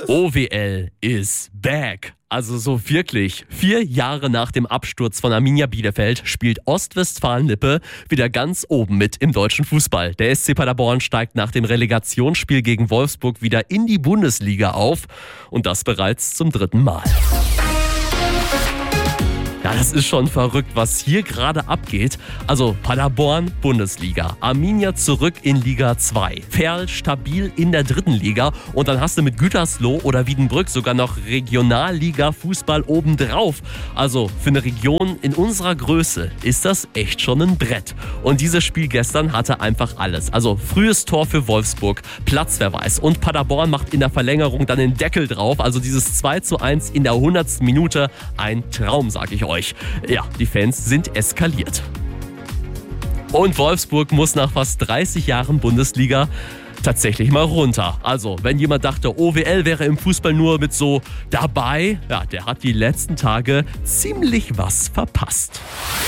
OWL is back. Also so wirklich. 4 Jahre nach dem Absturz von Arminia Bielefeld spielt Ostwestfalen-Lippe wieder ganz oben mit im deutschen Fußball. Der SC Paderborn steigt nach dem Relegationsspiel gegen Wolfsburg wieder in die Bundesliga auf. Und das bereits zum 3. Mal. Ja, das ist schon verrückt, was hier gerade abgeht. Also Paderborn, Bundesliga. Arminia zurück in Liga 2. Ferl stabil in der 3. Liga. Und dann hast du mit Gütersloh oder Wiedenbrück sogar noch Regionalliga-Fußball obendrauf. Also für eine Region in unserer Größe ist das echt schon ein Brett. Und dieses Spiel gestern hatte einfach alles. Also frühes Tor für Wolfsburg, Platzverweis. Und Paderborn macht in der Verlängerung dann den Deckel drauf. Also dieses 2:1 in der 100. Minute. Ein Traum, sag ich euch. Ja, die Fans sind eskaliert. Und Wolfsburg muss nach fast 30 Jahren Bundesliga tatsächlich mal runter. Also, wenn jemand dachte, OWL wäre im Fußball nur mit so dabei, ja, der hat die letzten Tage ziemlich was verpasst.